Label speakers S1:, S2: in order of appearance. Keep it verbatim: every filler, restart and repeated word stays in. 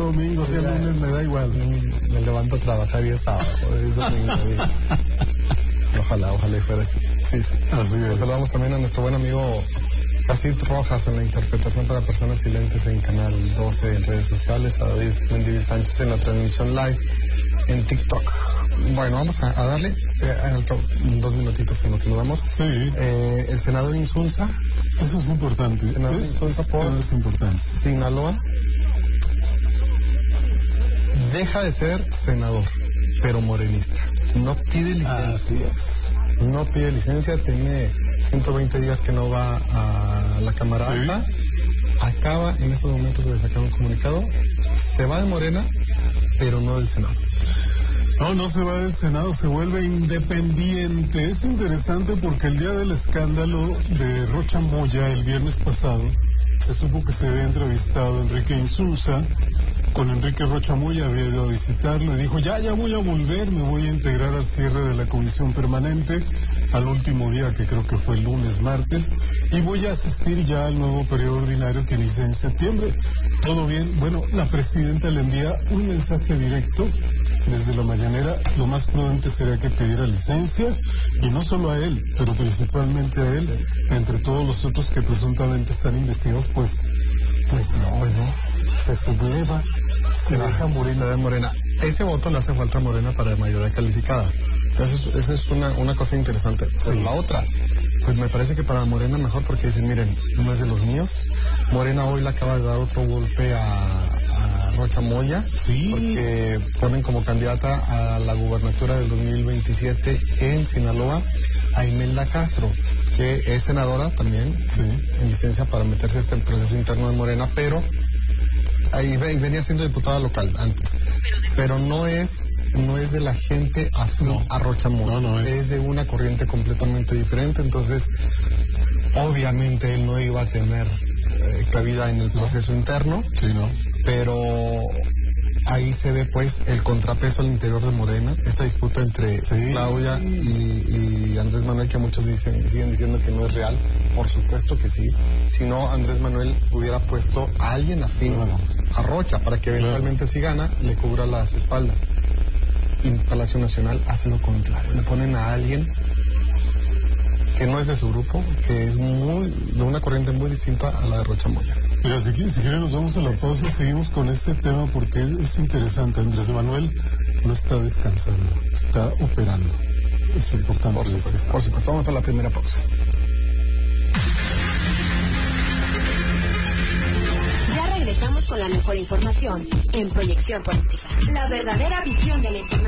S1: domingo, sea lunes, me da igual.
S2: Me levanto a trabajar y es sábado, es domingo. Ojalá, ojalá y fuera así. Sí, sí.
S1: Así es.
S2: Pues saludamos también a nuestro buen amigo Casit Rojas en la interpretación para personas silentes en Canal doce en redes sociales, a David Mendívil Sánchez en la transmisión live en TikTok. Bueno, vamos a, a darle eh, al cabo, dos minutitos en lo que nos damos.
S1: Sí.
S2: Eh, el senador Insulza.
S1: Eso es importante.
S2: El senador
S1: Es,
S2: Insulza por
S1: es importante.
S2: Sinaloa deja de ser senador, pero morenista. No pide licencia.
S1: Así es.
S2: No pide licencia, tiene ciento veinte días que no va a la Cámara
S1: Sí.
S2: Alta. Acaba en estos momentos de sacar un comunicado. Se va de Morena, pero no del Senado.
S1: No, no se va del Senado, se vuelve independiente. Es interesante porque el día del escándalo de Rocha Moya, el viernes pasado, se supo que se había entrevistado Enrique Insulza con Enrique Rocha Moya, había ido a visitarlo y dijo, ya, ya voy a volver, me voy a integrar al cierre de la comisión permanente, al último día que creo que fue el lunes, martes, y voy a asistir ya al nuevo periodo ordinario que inicia en septiembre. ¿Todo bien? Bueno, la presidenta le envía un mensaje directo desde la mañanera. Lo más prudente sería que pidiera licencia, y no solo a él, pero principalmente a él, entre todos los otros que presuntamente están investigados, pues, pues no, no. Se subleva, se deja Morena.
S2: Se de Morena. Ese voto le hace falta a Morena para mayoría calificada. Eso es, eso es una, una cosa interesante. Pero
S1: Sí.
S2: la otra, pues me parece que para Morena mejor, porque dicen, miren, no es de los míos. Morena hoy le acaba de dar otro golpe a, a Rocha Moya.
S1: Sí.
S2: Porque ponen como candidata a la gubernatura del dos mil veintisiete en Sinaloa a Imelda Castro, que es senadora también,
S1: Sí.
S2: en licencia para meterse a este proceso interno de Morena, pero ahí venía siendo diputada local antes, pero no es no es de la gente afín
S1: No.
S2: a Rocha Moya,
S1: No, no es.
S2: es de una corriente completamente diferente. Entonces obviamente él no iba a tener eh, cabida en el proceso interno,
S1: Sí, ¿no?
S2: pero ahí se ve pues el contrapeso al interior de Morena, esta disputa entre
S1: Sí.
S2: Claudia y, y Andrés Manuel, que muchos dicen siguen diciendo que no es real. Por supuesto que sí. Si no, Andrés Manuel hubiera puesto a alguien afín
S1: Claro.
S2: a Rocha para que eventualmente, si gana, le cubra las espaldas. Y Palacio Nacional hace lo contrario, le ponen a alguien que no es de su grupo, que es muy de una corriente muy distinta a la de Rocha Moya.
S1: Mira, si, qui- si quieren nos vamos a la pausa y seguimos con este tema porque es, es interesante. Andrés Manuel no está descansando, está operando. Es importante
S2: Por supuesto,
S1: decir.
S2: por supuesto. Vamos a la primera pausa.
S3: Ya regresamos con la mejor información en Proyección Política. La verdadera visión de la información.